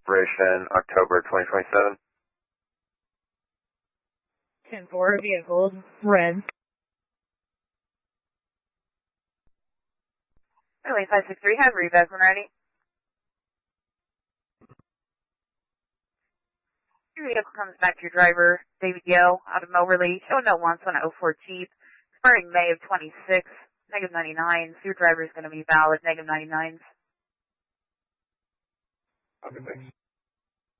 expiration October 2027. 10-4, vehicles, red. Runway 563, have revis when ready. Your vehicle comes back to your driver, David Yale, out of Moberly. Show no wants on a 04 Jeep, expiring May of 26, negative 99s. Your driver is going to be valid, negative 99s. Okay, thanks.